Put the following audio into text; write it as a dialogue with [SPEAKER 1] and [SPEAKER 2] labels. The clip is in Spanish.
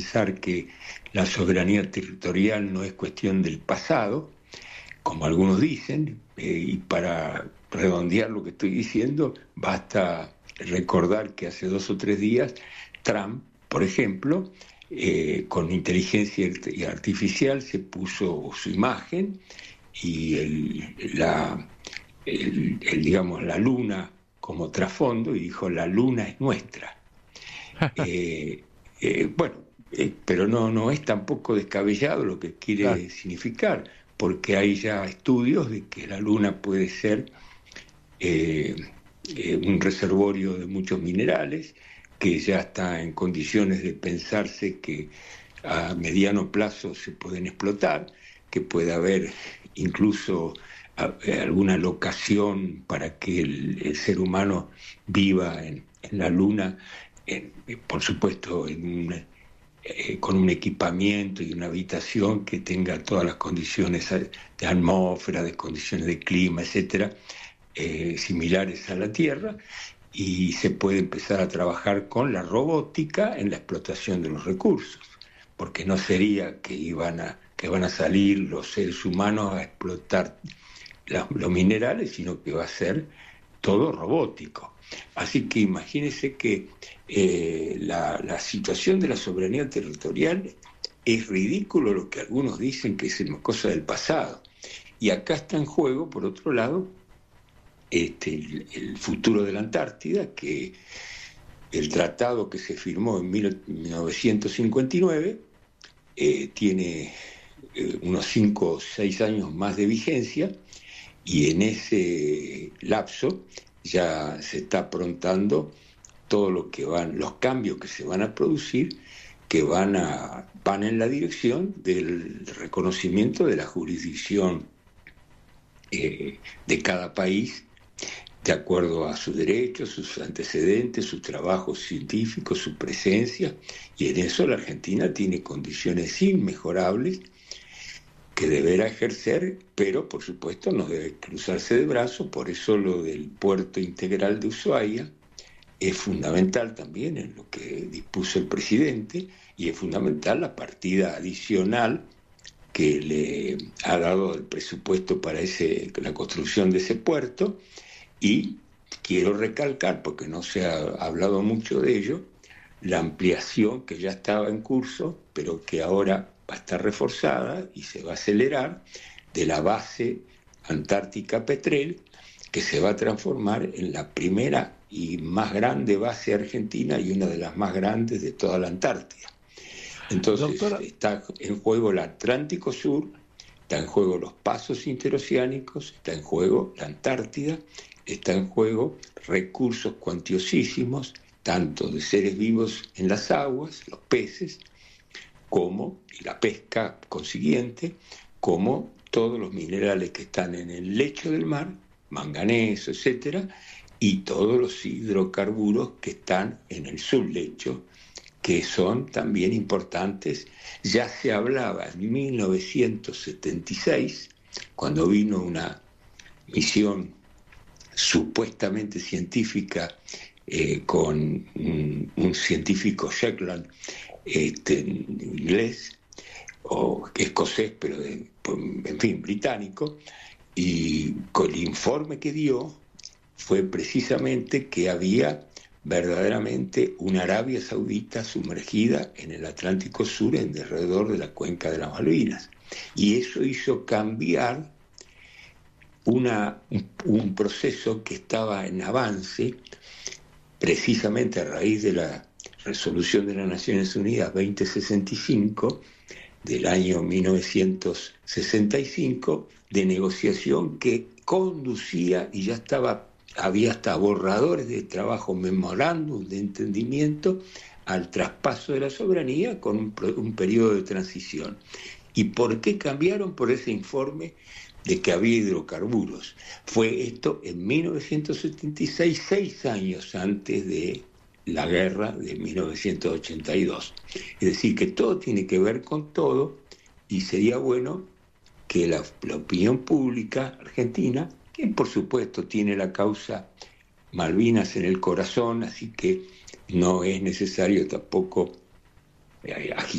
[SPEAKER 1] pensar que la soberanía territorial no es cuestión del pasado, como algunos dicen, y para redondear lo que estoy diciendo, basta recordar que hace 2 o 3 días Trump, por ejemplo, con inteligencia artificial se puso su imagen y digamos, la luna como trasfondo y dijo: la luna es nuestra. Bueno, pero no es tampoco descabellado lo que
[SPEAKER 2] Claro.
[SPEAKER 1] quiere significar, porque hay ya estudios de que la luna puede ser eh, un reservorio de muchos minerales, que ya está en condiciones de pensarse que a mediano plazo se pueden explotar, que puede haber incluso alguna locación para que el ser humano viva en la luna, por supuesto con un equipamiento y una habitación que tenga todas las condiciones de atmósfera, de condiciones de clima, etcétera, similares a la Tierra, y se puede empezar a trabajar con la robótica en la explotación de los recursos, porque no sería que van a salir los seres humanos a explotar los minerales, sino que va a ser todo robótico. Así que imagínense que la situación de la soberanía territorial es ridículo lo que algunos dicen que es una cosa del pasado. Y acá está en juego, por otro lado, el futuro de la Antártida, que el tratado que se firmó en 1959 tiene unos 5 o 6 años más de vigencia, y en ese lapso ya se está aprontando todo lo que los cambios que se van a producir, que van en la dirección del reconocimiento de la jurisdicción de cada país, de acuerdo a sus derechos, sus antecedentes, sus trabajos científicos, su presencia, y en eso la Argentina tiene condiciones inmejorables que deberá ejercer, pero por supuesto no debe cruzarse de brazos. Por eso lo del puerto integral de Ushuaia es fundamental también en lo que dispuso el presidente, y es fundamental la partida adicional que le ha dado el presupuesto para la construcción de ese puerto. Y quiero recalcar, porque no se ha hablado mucho de ello, la ampliación que ya estaba en curso, pero que ahora va a estar reforzada y se va a acelerar, de la base Antártica Petrel, que se va a transformar en la primera y más grande base argentina y una de las más grandes de toda la Antártida. Entonces,
[SPEAKER 2] Doctora,
[SPEAKER 1] está en juego el Atlántico Sur, está en juego los pasos interoceánicos, está en juego la Antártida, está en juego recursos cuantiosísimos, tanto de seres vivos en las aguas, los peces, y la pesca consiguiente, como todos los minerales que están en el lecho del mar, manganeso, etcétera, y todos los hidrocarburos que están en el sublecho, que son también importantes. Ya se hablaba en 1976, cuando vino una misión supuestamente científica con un científico Shetland, inglés o escocés, pero en fin, británico, y con el informe que dio fue precisamente que había verdaderamente una Arabia Saudita sumergida en el Atlántico Sur, alrededor de la cuenca de las Malvinas. Y eso hizo cambiar un proceso que estaba en avance, precisamente a raíz de la resolución de las Naciones Unidas 2065 del año 1965, de negociación que conducía, y ya había hasta borradores de trabajo, memorándum de entendimiento, al traspaso de la soberanía con un periodo de transición. ¿Y por qué cambiaron? Por ese informe de que había hidrocarburos. Fue esto en 1976, 6 años antes de la guerra de 1982. Es decir, que todo tiene que ver con todo, y sería bueno que la opinión pública argentina, que por supuesto tiene la causa Malvinas en el corazón, así que no es necesario tampoco agitar